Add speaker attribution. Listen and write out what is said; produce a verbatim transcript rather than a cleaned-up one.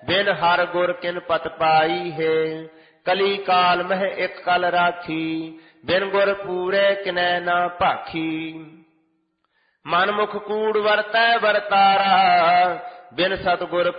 Speaker 1: ਬਿਨ ਹਰ ਗੁਰ ਕਿਨ ਪਤ ਪਾਈ ਹੈ। ਕਲੀ ਕਾਲ ਮਹਿ ਇਕ ਕਲ ਰਾਖੀ, ਬਿਨ ਗੁਰ ਪੂਰੇ ਕਿਨੈ ਨਾ ਭਾਖੀ। ਮਨ ਮੁਖ ਕੂੜ ਵਰਤੈ ਵਰਤਾਰਾ, ਬਿਨ ਸਤਿਗੁਰ